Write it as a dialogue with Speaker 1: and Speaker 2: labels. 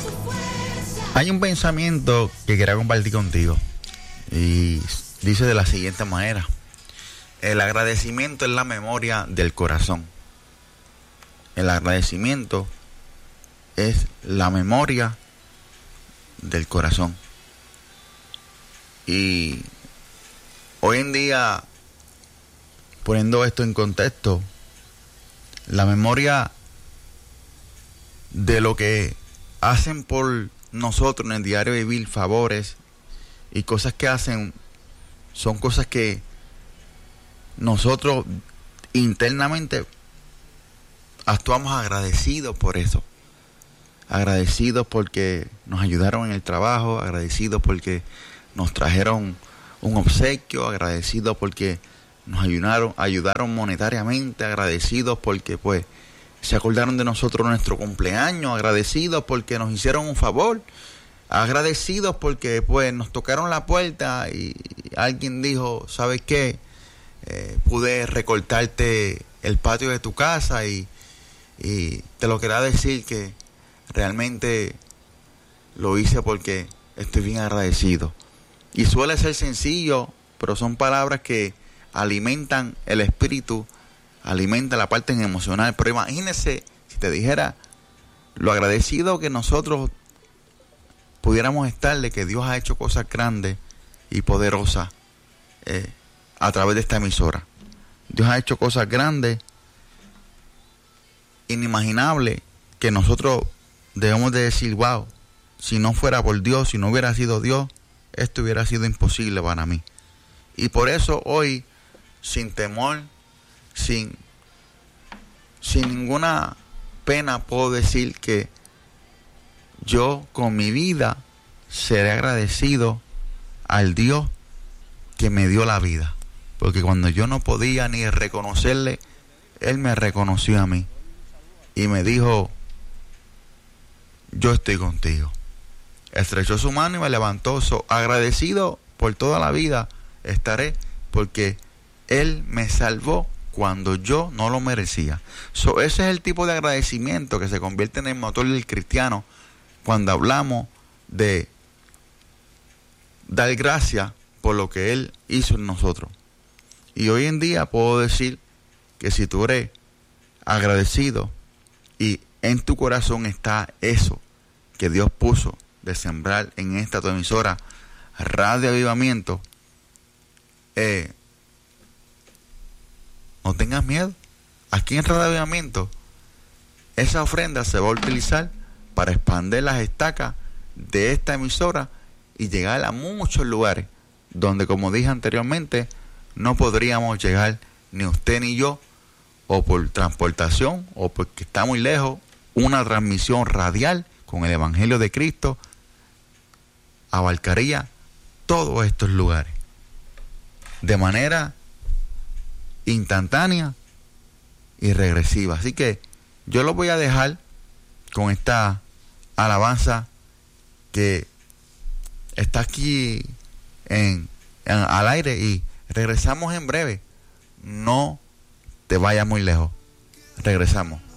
Speaker 1: Hay un pensamiento que quería compartir contigo y dice de la siguiente manera: el agradecimiento es la memoria del corazón. El agradecimiento es la memoria del corazón. Y hoy en día, poniendo esto en contexto, la memoria de lo que hacen por nosotros en el diario vivir, favores y cosas que hacen, son cosas que nosotros internamente actuamos agradecidos por eso. Agradecidos porque nos ayudaron en el trabajo, agradecidos porque nos trajeron un obsequio, agradecidos porque nos ayudaron monetariamente, agradecidos porque pues se acordaron de nosotros nuestro cumpleaños, agradecidos porque nos hicieron un favor, agradecidos porque pues nos tocaron la puerta y alguien dijo, ¿sabes qué? Pude recortarte el patio de tu casa y te lo quería decir que realmente lo hice porque estoy bien agradecido. Y suele ser sencillo, pero son palabras que alimentan el espíritu, alimentan la parte emocional. Pero imagínese si te dijera lo agradecido que nosotros pudiéramos estar de que Dios ha hecho cosas grandes y poderosas a través de esta emisora. Dios ha hecho cosas grandes, inimaginables, que nosotros debemos de decir, wow, si no fuera por Dios, si no hubiera sido Dios, esto hubiera sido imposible para mí. Y por eso hoy, sin temor, sin ninguna pena, puedo decir que yo con mi vida seré agradecido al Dios que me dio la vida. Porque cuando yo no podía ni reconocerle, Él me reconoció a mí y me dijo, yo estoy contigo. Estrechó su mano y me levantó. Agradecido por toda la vida estaré, porque Él me salvó cuando yo no lo merecía. Ese es el tipo de agradecimiento que se convierte en el motor del cristiano cuando hablamos de dar gracias por lo que Él hizo en nosotros. Y hoy en día puedo decir que si tú eres agradecido y en tu corazón está eso que Dios puso de sembrar en esta tu emisora Radio Avivamiento, no tengas miedo. Aquí en Radio Avivamiento esa ofrenda se va a utilizar para expandir las estacas de esta emisora y llegar a muchos lugares donde, como dije anteriormente, no podríamos llegar ni usted ni yo, o por transportación o porque está muy lejos. Una transmisión radial con el Evangelio de Cristo abarcaría todos estos lugares de manera instantánea y regresiva. Así que yo lo voy a dejar con esta alabanza que está aquí al aire y regresamos en breve. No te vayas muy lejos. Regresamos.